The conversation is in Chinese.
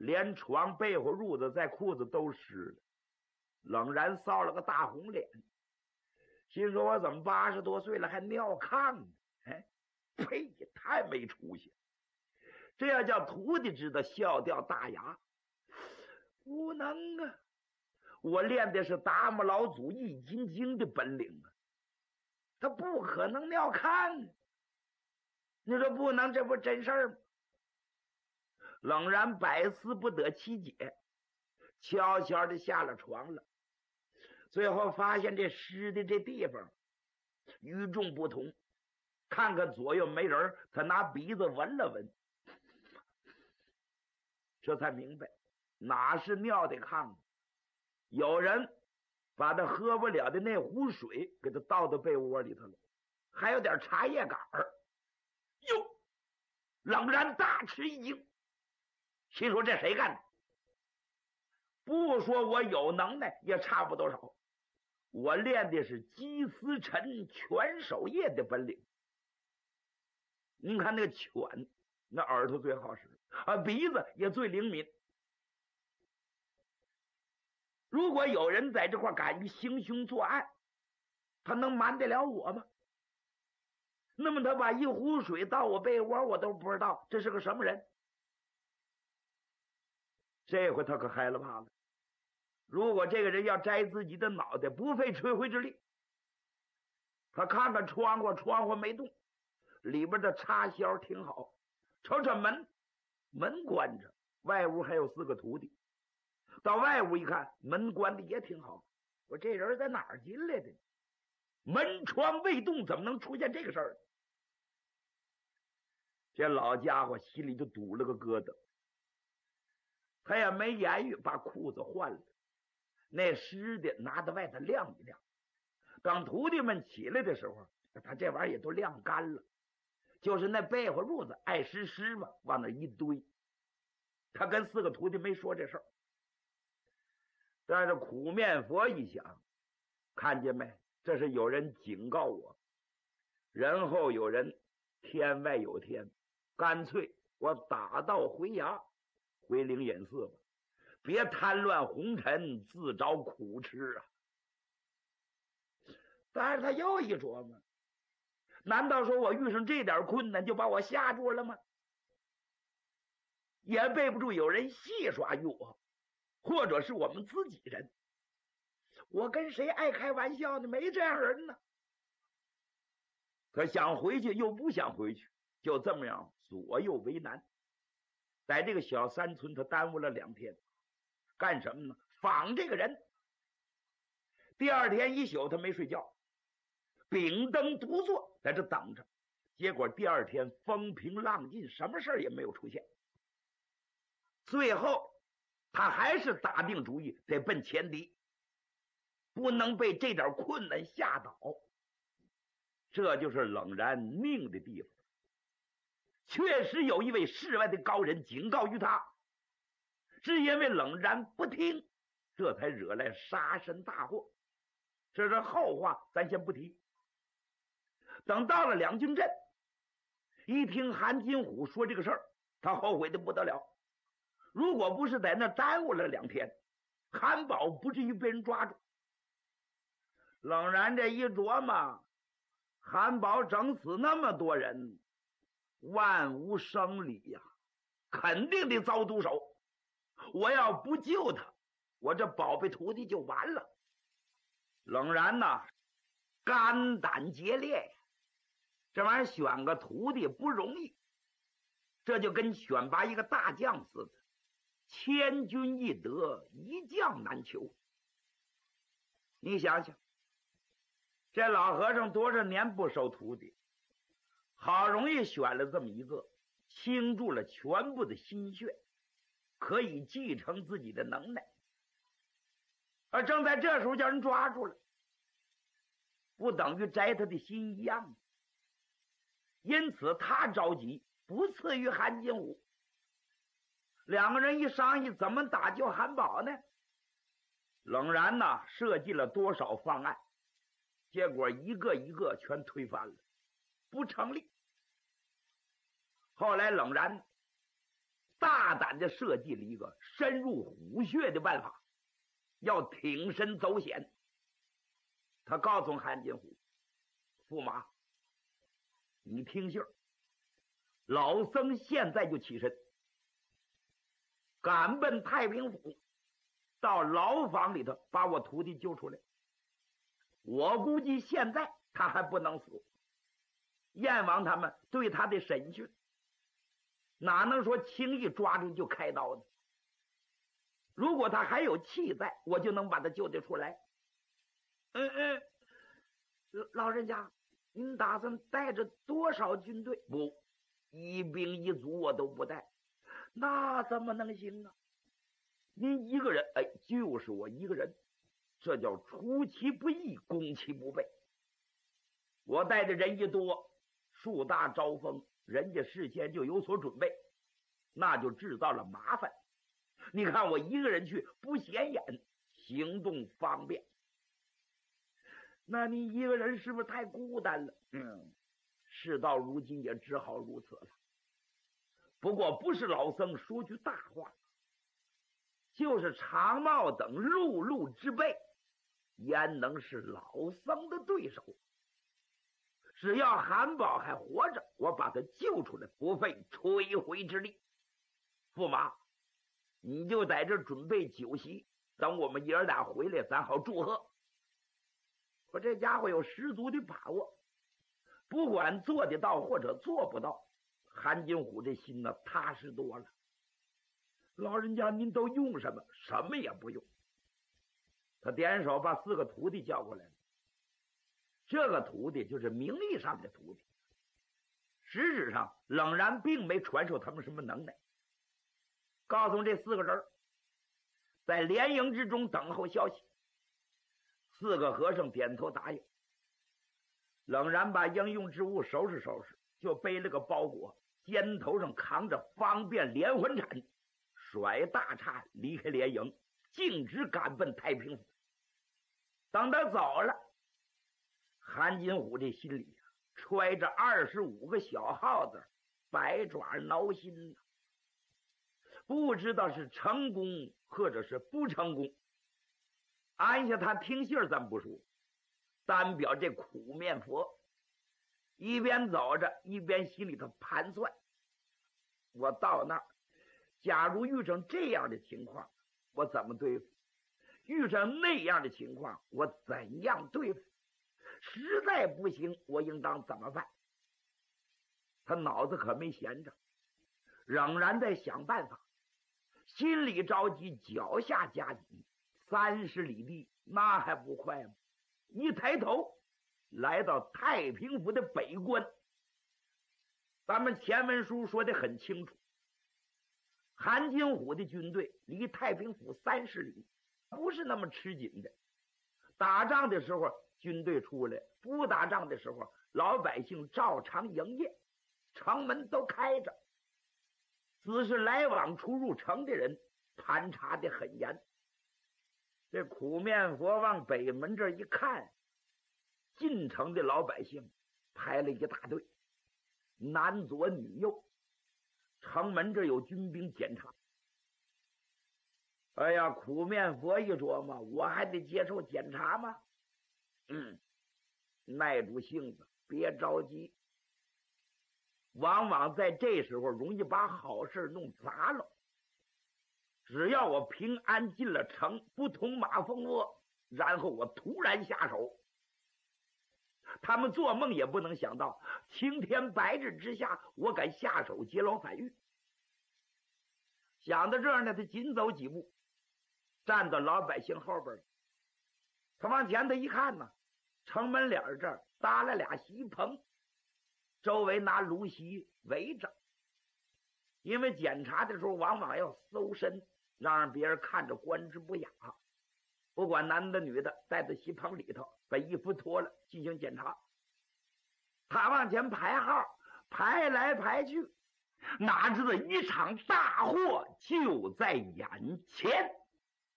连床被窝褥子在裤子都湿了。冷然臊了个大红脸，心说我怎么80多岁了还尿炕呢？哎，呸，太没出息！这要叫徒弟知道，笑掉大牙。不能啊，我练的是达摩老祖易筋经的本领啊，他不可能尿炕。你说不能，这不真事儿吗？冷然百思不得其解，悄悄的下了床了。最后发现这湿的这地方与众不同，看看左右没人，他拿鼻子闻了闻，这才明白哪是尿的炕。有人把他喝不了的那壶水给他倒到被窝里头了，还有点茶叶杆儿。哟，冷然大吃一惊，心说这谁干的？不说我有能耐也差不多少，我练的是鸡丝陈犬守夜的本领。您看那个犬，那耳朵最好使啊，鼻子也最灵敏。如果有人在这块敢于行凶作案，他能瞒得了我吗？那么他把一壶水倒我被窝，我都不知道这是个什么人。这回他可害了怕了。如果这个人要摘自己的脑袋，不费吹灰之力。他看看窗户，窗户没动，里边的插销挺好。瞅瞅门，门关着，外屋还有4个徒弟。到外屋一看，门关的也挺好。我这人在哪儿进来的？门窗未动，怎么能出现这个事儿？这老家伙心里就堵了个疙瘩，他也没言语，把裤子换了，那湿的拿到外头晾一晾。等徒弟们起来的时候，他这玩意儿也都晾干了，就是那被窝褥子爱湿湿嘛，往那一堆。他跟4个徒弟没说这事儿，但是苦面佛一想，看见没，这是有人警告我，人后有人，天外有天，干脆我打道回衙，回灵隐寺吧，别贪乱红尘，自找苦吃啊！但是他又一琢磨，难道说我遇上这点困难就把我吓住了吗？也背不住有人戏耍于我，或者是我们自己人。我跟谁爱开玩笑呢？没这样人呢。可想回去又不想回去，就这么样左右为难。在这个小山村他耽误了2天，干什么呢？访这个人。第2天一宿他没睡觉，秉灯独坐在这等着。结果第2天风平浪静，什么事也没有出现。最后他还是打定主意得奔前敌，不能被这点困难吓倒。这就是冷然命的地方。确实有一位世外的高人警告于他，是因为冷然不听，这才惹来杀身大祸。这是后话，咱先不提。等到了两军阵，一听韩金虎说这个事儿，他后悔的不得了。如果不是在那耽误了2天，韩宝不至于被人抓住。冷然这一琢磨，韩宝整死那么多人，万无生理呀，肯定得遭毒手。我要不救他，我这宝贝徒弟就完了。冷然呐，肝胆竭裂呀，这玩意儿选个徒弟不容易，这就跟选拔一个大将似的，千军易得，一将难求。你想想，这老和尚多少年不收徒弟，好容易选了这么一个，倾注了全部的心血，可以继承自己的能耐。而正在这时候叫人抓住了，不等于摘他的心一样。因此他着急，不次于韩金武。2个人一商议，怎么打救韩宝呢？冷然呐，设计了多少方案，结果一个一个全推翻了，不成立。后来冷然大胆的设计了一个深入虎穴的办法，要挺身走险。他告诉韩金虎：“驸马，你听信儿，老僧现在就起身，赶奔太平府，到牢房里头把我徒弟救出来。我估计现在他还不能死，燕王他们对他的审讯，哪能说轻易抓住就开刀呢？如果他还有气在，我就能把他救得出来。老人家，您打算带着多少军队？不，一兵一卒我都不带，那怎么能行啊？您一个人，就是我一个人，这叫出其不意，攻其不备。我带的人一多，树大招风，人家事先就有所准备，那就制造了麻烦。你看我一个人去不显眼，行动方便。那你一个人是不是太孤单了？事到如今也只好如此了。不过不是老僧说句大话，就是长茂等陆路之辈，焉能是老僧的对手？只要韩宝还活着，我把他救出来，不费吹灰之力。驸马，你就在这准备酒席，等我们爷儿俩回来，咱好祝贺。我这家伙有十足的把握，不管做得到或者做不到，韩金虎这心呢踏实多了。老人家您都用什么？什么也不用。他点手把4个徒弟叫过来了。这个徒弟就是名义上的徒弟，实质上冷然并没传授他们什么能耐。告诉这4个人在连营之中等候消息。4个和尚点头答应，冷然把应用之物收拾收拾，就背了个包裹，肩头上扛着方便连环铲，甩大叉离开连营，径直赶奔太平府。等他走了，韩金虎这心里揣着25个小耗子，百爪挠心，不知道是成功或者是不成功。按下他听信咱不说，单表这苦面佛一边走着一边心里头盘算，我到那儿假如遇上这样的情况，我怎么对付？遇上那样的情况，我怎样对付？实在不行，我应当怎么办？他脑子可没闲着，仍然在想办法，心里着急，脚下加急。30里地那还不快吗？一抬头来到太平府的北关。咱们前文书说得很清楚，韩金虎的军队离太平府30里，不是那么吃紧的。打仗的时候军队出来，不打仗的时候老百姓照常营业，城门都开着，只是来往出入城的人盘查得很严。这苦面佛往北门这一看，进城的老百姓排了一大队，男左女右，城门这有军兵检查。哎呀，苦面佛一琢磨，我还得接受检查吗？耐住性子，别着急。往往在这时候容易把好事弄砸了。只要我平安进了城，不捅马蜂窝，然后我突然下手，他们做梦也不能想到，青天白日之下，我敢下手劫牢反狱。想到这儿呢，他紧走几步，站到老百姓后边。他往前头一看呢，城门脸这儿搭了俩席棚，周围拿芦席围着。因为检查的时候往往要搜身，让别人看着官职不雅。不管男的女的，带到席棚里头，把衣服脱了进行检查。他往前排号，排来排去，哪知道一场大祸就在眼前。